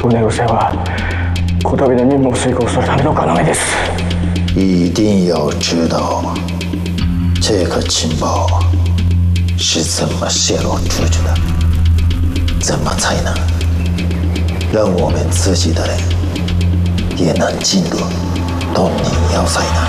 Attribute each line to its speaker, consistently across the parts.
Speaker 1: お寝癖はこたびの任務を遂行するための要です。
Speaker 2: 一定要知道这个情报是怎么泄露出去的，怎么才能让我们自己的人也能进入东宁要塞呢？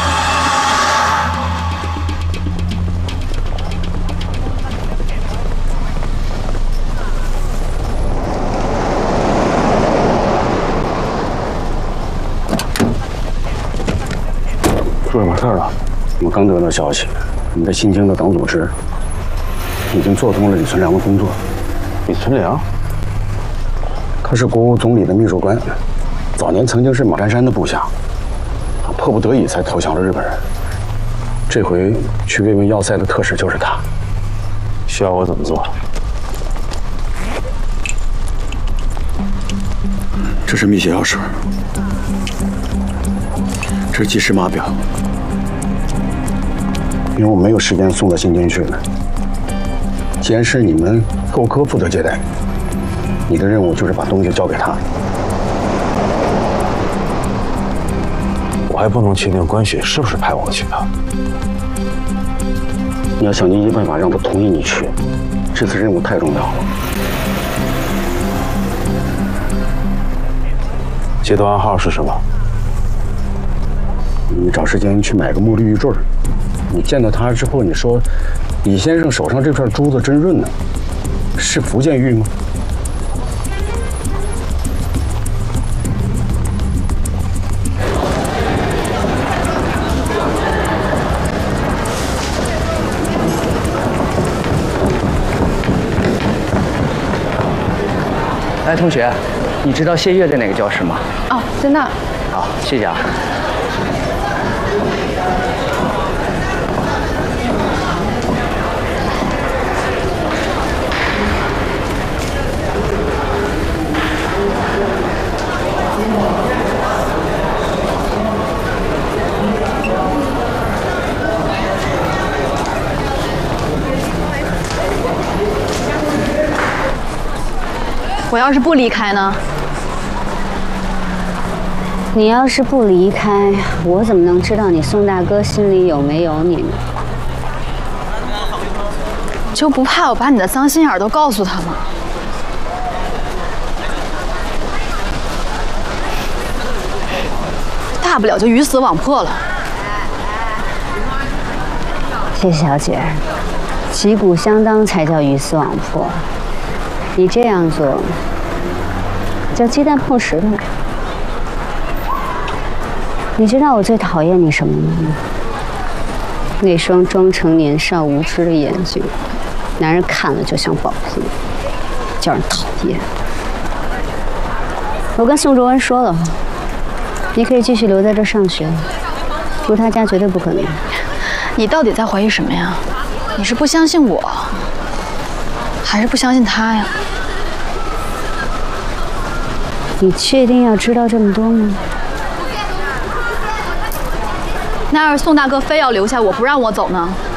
Speaker 3: 出什么事儿了？我刚得到消息，你在新京的党组织已经做通了李存良的工作。
Speaker 4: 李存良，
Speaker 3: 他是国务总理的秘书官，早年曾经是马占山的部下，迫不得已才投降了日本人。这回去慰问要塞的特使就是他。
Speaker 4: 需要我怎么做？
Speaker 3: 这是密写钥匙，这是记事码表。 因为我没有时间送到新京去了。既然是你们购科负责接待，你的任务就是把东西交给他。
Speaker 4: 我还不能确定关雪是不是派我去的。
Speaker 3: 你要想尽办法让他同意你去，这次任务太重要了。
Speaker 4: 接头暗号是什么？
Speaker 3: 你找时间去买个茉莉玉坠。 你见到他之后，你说：“李先生手上这片珠子真润呢，是福建玉吗？”
Speaker 5: 哎，同学，你知道谢月在哪个教室吗？
Speaker 6: 哦，在那儿。
Speaker 5: 好，谢谢啊。
Speaker 6: 我要是不离开呢？
Speaker 7: 你要是不离开，我怎么能知道你宋大哥心里有没有你呢？
Speaker 6: 就不怕我把你的脏心眼都告诉他吗？大不了就鱼死网破了。
Speaker 7: 谢小姐，旗鼓相当才叫鱼死网破。 你这样做，叫鸡蛋碰石头。你知道我最讨厌你什么吗？那双装成年少无知的眼睛，男人看了就想保护，叫人讨厌。我跟宋卓文说了，你可以继续留在这上学，住他家绝对不可能。
Speaker 6: 你到底在怀疑什么呀？你是不相信我，还是不相信他呀？
Speaker 7: 你确定要知道这么多吗？
Speaker 6: 那要是宋大哥非要留下我不让我走呢？